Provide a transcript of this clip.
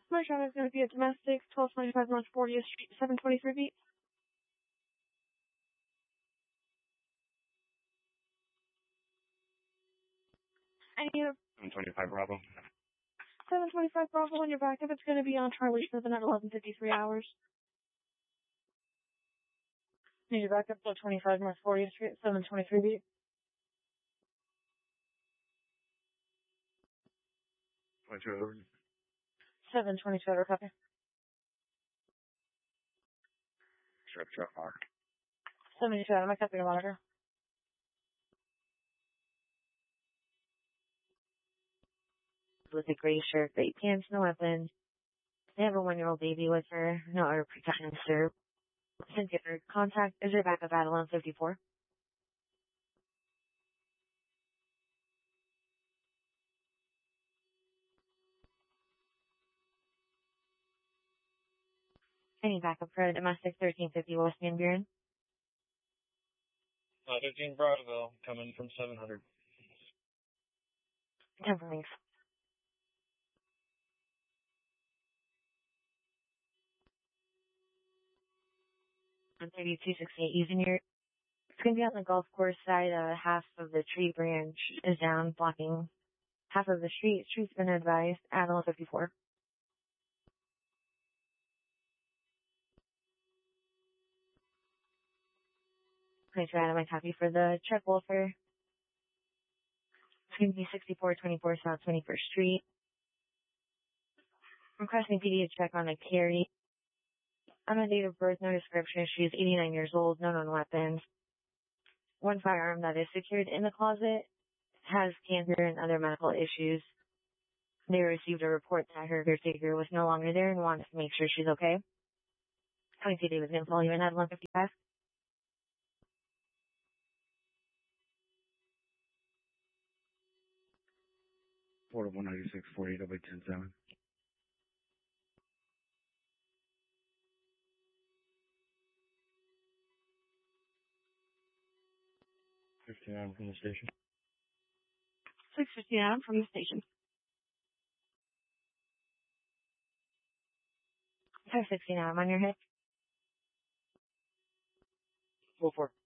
My shot is going to be a domestic, 1225 North 40th Street, 723 beat. Any of 725 Bravo. 725 Bravo on your backup. It's going to be on Charlie 7 at 11:53 hours. Need your backup, 1225 North 40th Street, 723 beat. 22 over. 722 over, copy. Truck mark. 72 out of my copy to monitor. With a gray shirt, gray pants, no weapons. They have a 1-year-old baby with her. No other protection served. Cynthia, contact is your backup at 11:54. Any backup for domestic 1350 West Van Buren? 15 Broadville, coming from 700. 10 for me. On 3268 using your, it's going to be on the golf course side. Half of the tree branch is down, blocking half of the street. Street's been advised at 11:54. Thanks for adding my copy for the check welfare. It's going to be 6424 South 21st Street. Requesting PD to check on a Carrie. On a date of birth, no description. She is 89 years old, no known weapons. One firearm that is secured in the closet, has cancer and other medical issues. They received a report that her caretaker was no longer there and wanted to make sure she's okay. 22 days was going to follow you in at 11:55. Florida 196, 48 over 107. $59 from the station. 659 from the station. 569 on your head. 4-4.